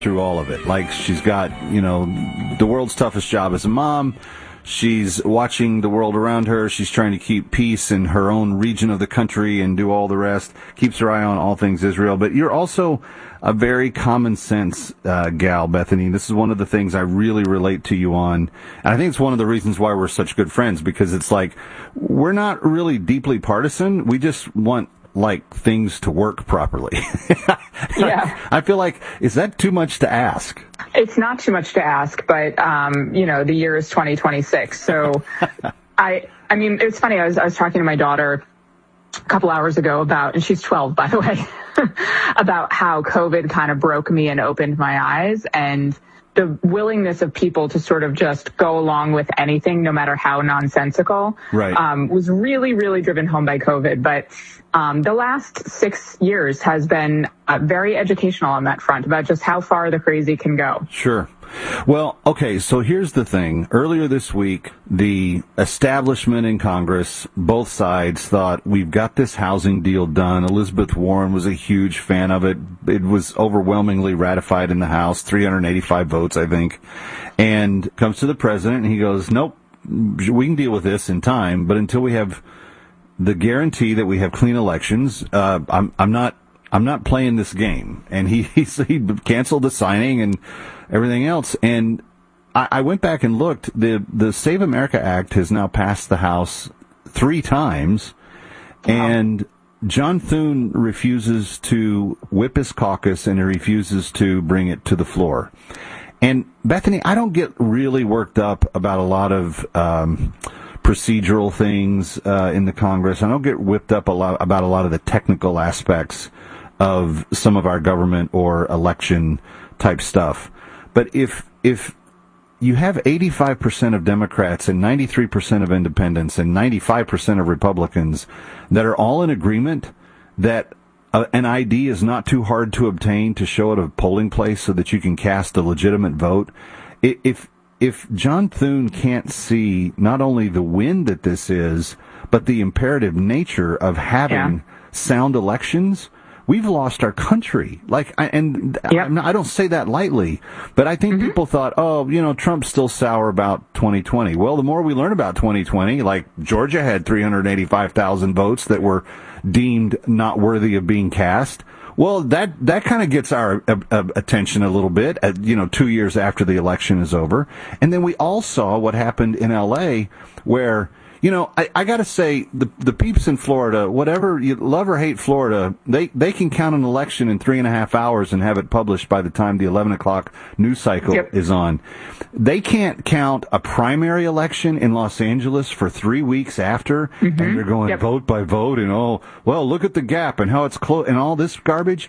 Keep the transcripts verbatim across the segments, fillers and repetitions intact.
through all of it. Like, she's got, you know, the world's toughest job as a mom. She's watching the world around her. She's trying to keep peace in her own region of the country and do all the rest. Keeps her eye on all things Israel. But you're also a very common sense uh, gal, Bethany. This is one of the things I really relate to you on. And I think it's one of the reasons why we're such good friends, because it's like, we're not really deeply partisan. We just want, like, things to work properly. Yeah. I feel like, is that too much to ask? It's not too much to ask, but, um, you know, the year is twenty twenty-six. So I, I mean, it's funny. I was, I was talking to my daughter a couple hours ago about, and she's twelve, by the way, about how COVID kind of broke me and opened my eyes, and the willingness of people to sort of just go along with anything, no matter how nonsensical, right. um, was really, really driven home by COVID. But um, the last six years has been uh, very educational on that front about just how far the crazy can go. Sure. Well, okay, so here's the thing. Earlier this week, the establishment in Congress, both sides, thought, we've got this housing deal done. Elizabeth Warren was a huge fan of it. It was overwhelmingly ratified in the House, three hundred eighty-five votes, I think. And comes to the president, and he goes, nope, we can deal with this in time, but until we have the guarantee that we have clean elections, uh, I'm, I'm not I'm not playing this game. And he, he, he canceled the signing and everything else. And I, I went back and looked. The the Save America Act has now passed the House three times, wow. And John Thune refuses to whip his caucus, and he refuses to bring it to the floor. And Bethany, I don't get really worked up about a lot of um, procedural things uh, in the Congress. I don't get whipped up a lot about a lot of the technical aspects of some of our government or election type stuff. But if if you have eighty-five percent of Democrats and ninety-three percent of independents and ninety-five percent of Republicans that are all in agreement that uh, an I D is not too hard to obtain to show at a polling place so that you can cast a legitimate vote, if if John Thune can't see not only the win that this is, but the imperative nature of having yeah. sound elections, we've lost our country. Like, I, and yep. not, I don't say that lightly, but I think mm-hmm. people thought, oh, you know, Trump's still sour about twenty twenty. Well, the more we learn about twenty twenty, like Georgia had three hundred eighty-five thousand votes that were deemed not worthy of being cast. Well, that, that kind of gets our uh, uh, attention a little bit, at, you know, two years after the election is over. And then we all saw what happened in L A, where, you know, I, I got to say, the the peeps in Florida, whatever you love or hate Florida, they, they can count an election in three and a half hours and have it published by the time the eleven o'clock news cycle yep. is on. They can't count a primary election in Los Angeles for three weeks after, mm-hmm. and they're going yep. vote by vote, and oh, well, look at the gap and how it's close and all this garbage.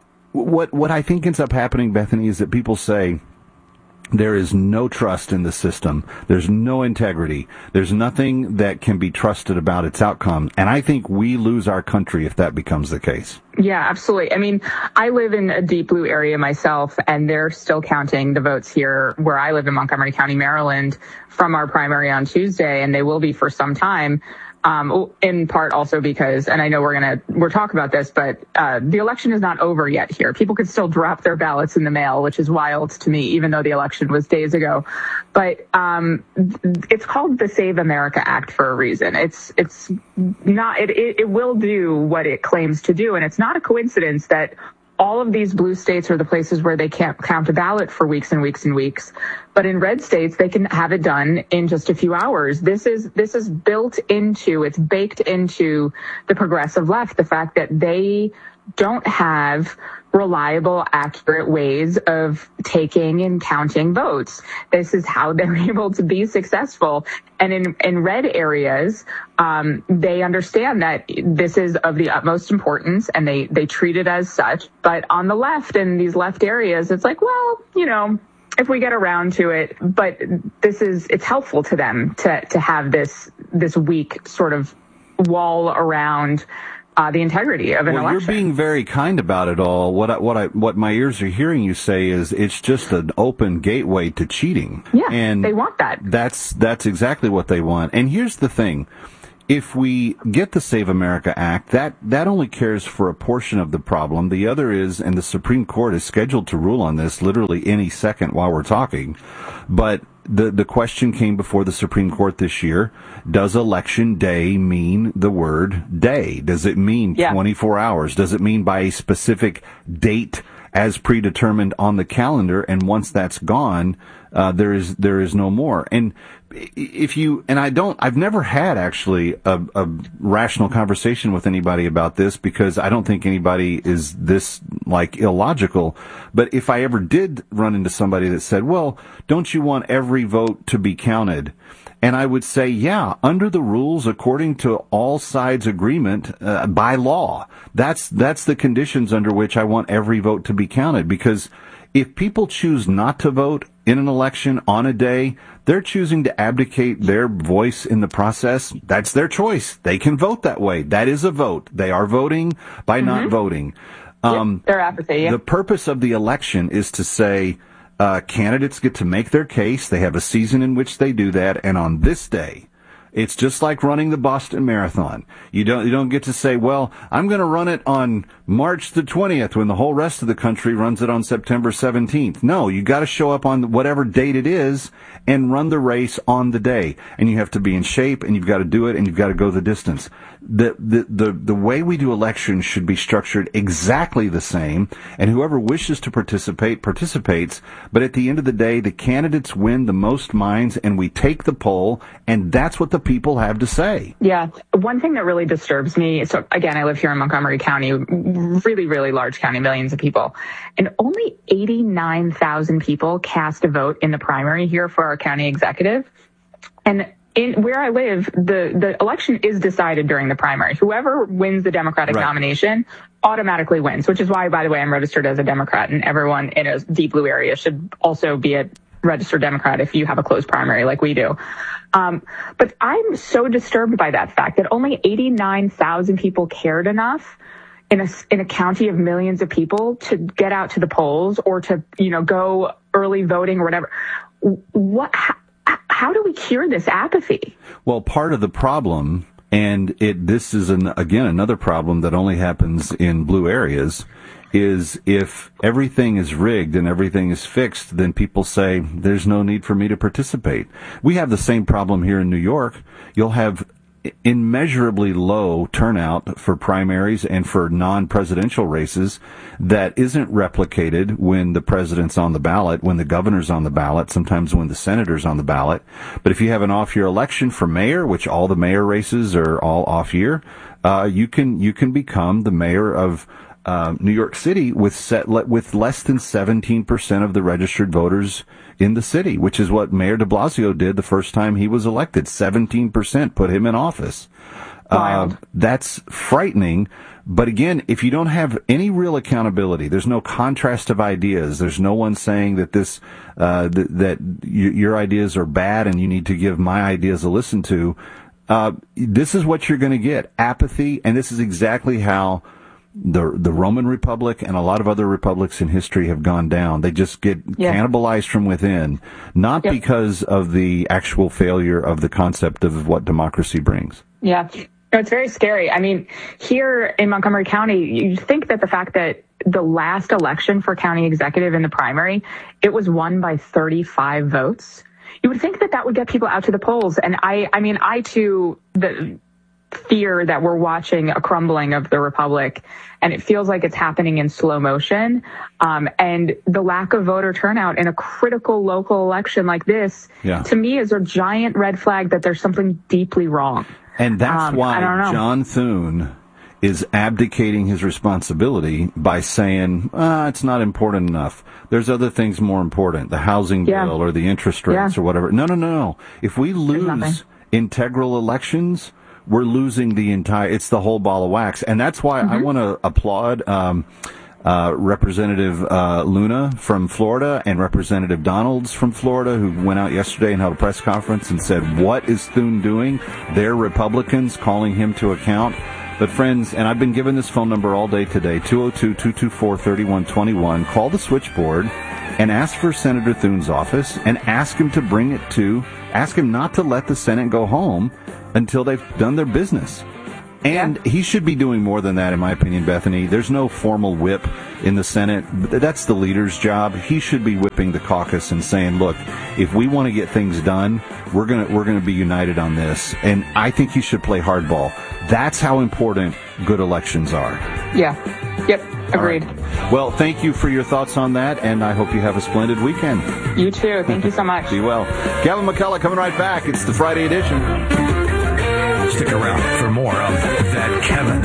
What what I think ends up happening, Bethany, is that people say, there is no trust in the system. There's no integrity. There's nothing that can be trusted about its outcome. And I think we lose our country if that becomes the case. Yeah, absolutely. I mean, I live in a deep blue area myself, and they're still counting the votes here where I live in Montgomery County, Maryland, from our primary on Tuesday, and they will be for some time. Um, in part also because, and I know we're going to, we're talk about this, but, uh, the election is not over yet here. People could still drop their ballots in the mail, which is wild to me, even though the election was days ago. But, um, it's called the Save America Act for a reason. It's, it's not, it, it, it will do what it claims to do. And it's not a coincidence that all of these blue states are the places where they can't count a ballot for weeks and weeks and weeks. But in red states, they can have it done in just a few hours. This is this is built into, it's baked into the progressive left, the fact that they don't have reliable, accurate ways of taking and counting votes. This is how they're able to be successful. And in, in red areas, um, they understand that this is of the utmost importance, and they, they treat it as such. But on the left, in these left areas, it's like, well, you know, if we get around to it, but this is, it's helpful to them to, to have this, this weak sort of wall around Uh, the integrity of an well, election. You're being very kind about it all. What I, what I, what my ears are hearing you say is it's just an open gateway to cheating. Yeah, and they want that. That's that's exactly what they want. And here's the thing: if we get the Save America Act, that, that only cares for a portion of the problem. The other is, and the Supreme Court is scheduled to rule on this literally any second while we're talking, but the, the question came before the Supreme Court this year, does election day mean the word day? Does it mean yeah. twenty-four hours? Does it mean by a specific date as predetermined on the calendar? And once that's gone, uh, there is, there is no more. And if you, and I don't, I've never had actually a, a rational conversation with anybody about this because I don't think anybody is this like illogical. But if I ever did run into somebody that said, well, don't you want every vote to be counted? And I would say, yeah, under the rules, according to all sides' agreement, uh, by law, that's, that's the conditions under which I want every vote to be counted. Because if people choose not to vote in an election on a day, they're choosing to abdicate their voice in the process. That's their choice. They can vote that way. That is a vote. They are voting by mm-hmm. not voting. Um, yep, their apathy, yeah. The purpose of the election is to say, Uh, candidates get to make their case. They have a season in which they do that. And on this day, it's just like running the Boston Marathon. You don't, you don't get to say, well, I'm going to run it on March the twentieth when the whole rest of the country runs it on September seventeenth. No, you got to show up on whatever date it is and run the race on the day. And you have to be in shape and you've got to do it and you've got to go the distance. The, the, the, the way we do elections should be structured exactly the same, and whoever wishes to participate, participates, but at the end of the day, the candidates win the most minds, and we take the poll, and that's what the people have to say. Yeah. One thing that really disturbs me, so again, I live here in Montgomery County, really, really large county, millions of people, and only eighty-nine thousand people cast a vote in the primary here for our county executive. And in where I live, the, the election is decided during the primary. Whoever wins the Democratic right. nomination automatically wins, which is why, by the way, I'm registered as a Democrat, and everyone in a deep blue area should also be a registered Democrat if you have a closed primary like we do. Um, but I'm so disturbed by that fact that only eighty-nine thousand people cared enough in a, in a county of millions of people to get out to the polls or to, you know, go early voting or whatever. What, how, how do we cure this apathy? Well, part of the problem, and it this is, an, again, another problem that only happens in blue areas, is if everything is rigged and everything is fixed, then people say, there's no need for me to participate. We have the same problem here in New York. You'll have immeasurably low turnout for primaries and for non-presidential races that isn't replicated when the president's on the ballot, when the governor's on the ballot, sometimes when the senator's on the ballot. But if you have an off-year election for mayor, which all the mayor races are all off-year, uh, you can, you can become the mayor of Uh, New York City with set, with less than seventeen percent of the registered voters in the city, which is what Mayor de Blasio did the first time he was elected. seventeen percent put him in office. Uh, that's frightening. But again, if you don't have any real accountability, there's no contrast of ideas. There's no one saying that this, uh, th- that y- your ideas are bad and you need to give my ideas a listen to. Uh, this is what you're going to get. Apathy. And this is exactly how the the Roman Republic and a lot of other republics in history have gone down. They just get yeah. cannibalized from within, not yep. because of the actual failure of the concept of what democracy brings. Yeah. No, it's very scary. I mean, here in Montgomery County, you think that the fact that the last election for county executive in the primary, it was won by thirty-five votes. You would think that that would get people out to the polls. And I, I mean, I too, the fear that we're watching a crumbling of the republic, and it feels like it's happening in slow motion. Um, and the lack of voter turnout in a critical local election like this, yeah. to me, is a giant red flag that there's something deeply wrong. And that's um, why John Thune is abdicating his responsibility by saying, ah, it's not important enough. There's other things more important, the housing yeah. bill or the interest rates yeah. or whatever. No, no, no, no. If we lose integral elections, we're losing the entire, it's the whole ball of wax. And that's why mm-hmm. I want to applaud um, uh, Representative uh, Luna from Florida and Representative Donalds from Florida, who went out yesterday and held a press conference and said, what is Thune doing? They're Republicans calling him to account. But friends, and I've been given this phone number all day today, two oh two, two two four, three one two one. Call the switchboard and ask for Senator Thune's office and ask him to bring it to, ask him not to let the Senate go home until they've done their business. And yeah. he should be doing more than that, in my opinion, Bethany. There's no formal whip in the Senate. That's the leader's job. He should be whipping the caucus and saying, look, if we want to get things done, we're going to we're going to be united on this. And I think he should play hardball. That's how important good elections are. Yeah. Yep. Agreed. Right. Well, thank you for your thoughts on that, and I hope you have a splendid weekend. You too. Thank you so much. Be well. Kevin McCullough coming right back. It's the Friday edition. Stick around for more of That Kevin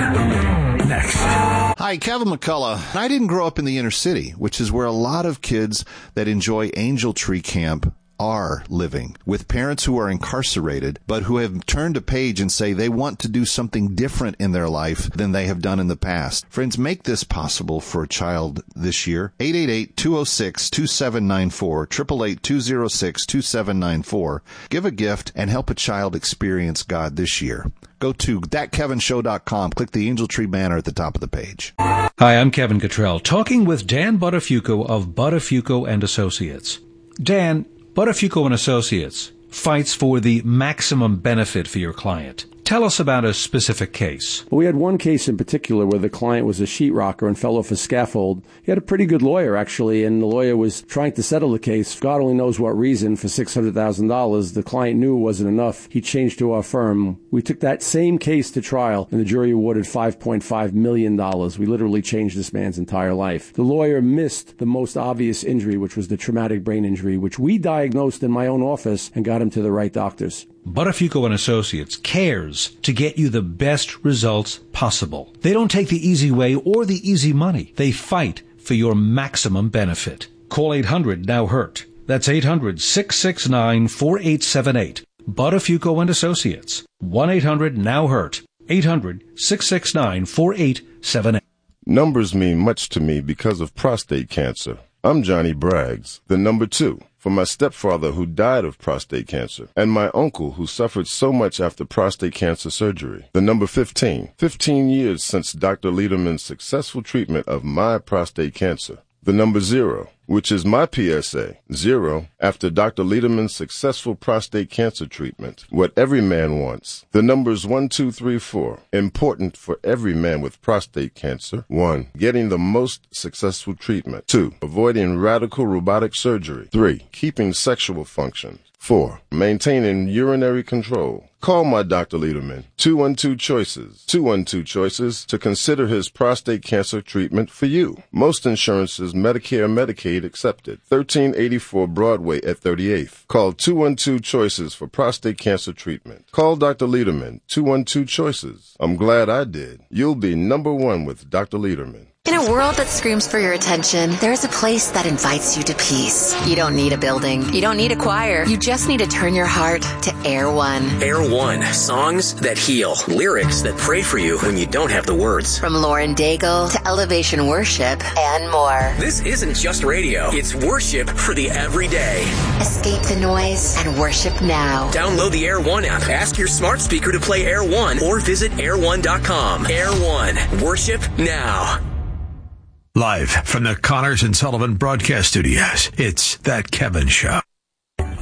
next. Hi, Kevin McCullough. I didn't grow up in the inner city, which is where a lot of kids that enjoy Angel Tree Camp are living, with parents who are incarcerated, but who have turned a page and say they want to do something different in their life than they have done in the past. Friends, make this possible for a child this year. eight eight eight, two oh six, two seven nine four, eight eight eight, two oh six, two seven nine four. Give a gift and help a child experience God this year. Go to that kevin show dot com. Click the Angel Tree banner at the top of the page. Hi, I'm Kevin Cottrell, talking with Dan Buttafuoco of Buttafuoco and Associates. Dan, Buttafuoco and Associates fights for the maximum benefit for your client. Tell us about a specific case. Well, we had one case in particular where the client was a sheetrocker and fell off a scaffold. He had a pretty good lawyer, actually, and the lawyer was trying to settle the case. God only knows what reason, for six hundred thousand dollars. The client knew it wasn't enough. He changed to our firm. We took that same case to trial, and the jury awarded five point five million dollars. We literally changed this man's entire life. The lawyer missed the most obvious injury, which was the traumatic brain injury, which we diagnosed in my own office and got him to the right doctors. Buttafuoco and Associates cares to get you the best results possible. They don't take the easy way or the easy money. They fight for your maximum benefit. Call eight hundred now hurt. That's eight hundred, six six nine, four eight seven eight. Buttafuoco and Associates. one eight hundred now hurt. eight hundred, six six nine, four eight seven eight. Numbers mean much to me because of prostate cancer. I'm Johnny Braggs, the number two, for my stepfather who died of prostate cancer, and my uncle who suffered so much after prostate cancer surgery. The number fifteen, fifteen years since Doctor Lederman's successful treatment of my prostate cancer. The number zero, which is my P S A, zero, after Doctor Lederman's successful prostate cancer treatment. What every man wants. The numbers one, two, three, four, important for every man with prostate cancer. One, getting the most successful treatment. Two, avoiding radical robotic surgery. Three, keeping sexual function. Four, maintaining urinary control. Call my Doctor Lederman, two one two Choices, two one two Choices, to consider his prostate cancer treatment for you. Most insurances, Medicare, Medicaid accepted. thirteen eighty-four Broadway at thirty-eighth. Call two one two Choices for prostate cancer treatment. Call Doctor Lederman, two one two Choices. I'm glad I did. You'll be number one with Doctor Lederman. In a world that screams for your attention, there's a place that invites you to peace. You don't need a building. You don't need a choir. You just need to turn your heart to Air One. Air One. Songs that heal. Lyrics that pray for you when you don't have the words. From Lauren Daigle to Elevation Worship and more. This isn't just radio. It's worship for the everyday. Escape the noise and worship now. Download the Air One app. Ask your smart speaker to play Air One or visit air one dot com. Air One. Worship now. Live from the Connors and Sullivan Broadcast Studios, it's That Kevin Show.